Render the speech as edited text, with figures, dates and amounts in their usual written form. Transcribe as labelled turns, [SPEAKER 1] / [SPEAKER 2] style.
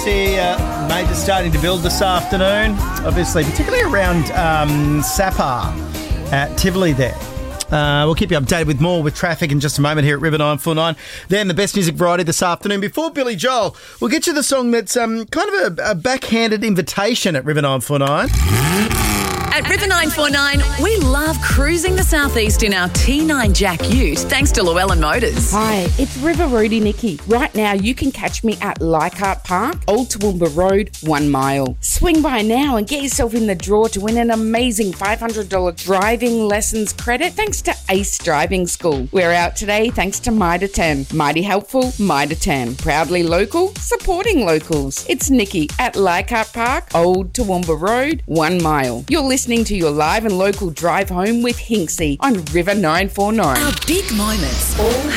[SPEAKER 1] see majors starting to build this afternoon, obviously, particularly around Sapar at Tivoli there. We'll keep you updated with more with traffic in just a moment here at River 949. Then the best music variety this afternoon. Before Billy Joel, we'll get you the song that's kind of a backhanded invitation at River 949.
[SPEAKER 2] At River 949, we love cruising the southeast in our T9 Jack Ute, thanks to Llewellyn Motors.
[SPEAKER 3] Hi, it's River Roadie Nikki. Right now, you can catch me at Leichhardt Park, Old Toowoomba Road, 1 mile. Swing by now and get yourself in the draw to win an amazing $500 driving lessons credit thanks to Ace Driving School. We're out today thanks to Mitre 10. Mighty helpful, Mitre 10. Proudly local, supporting locals. It's Nikki at Leichhardt Park, Old Toowoomba Road, 1 mile. You're listening to your live and local drive home with Hinksy on River 949.
[SPEAKER 2] Our big moments all